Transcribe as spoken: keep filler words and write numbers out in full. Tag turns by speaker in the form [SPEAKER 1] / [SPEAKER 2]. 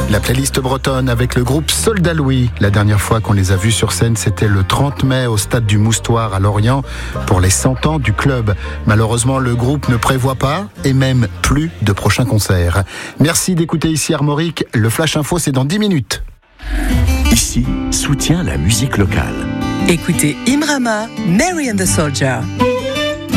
[SPEAKER 1] La playlist bretonne avec le groupe Soldat Louis. La dernière fois qu'on les a vus sur scène, c'était le trente mai au stade du Moustoir à Lorient pour les cent ans du club. Malheureusement, le groupe ne prévoit pas et même plus de prochains concerts. Merci d'écouter ici Armorique. Le Flash Info, c'est dans dix minutes.
[SPEAKER 2] Ici, soutient la musique locale.
[SPEAKER 3] Écoutez Imrama, Mary and the Soldier.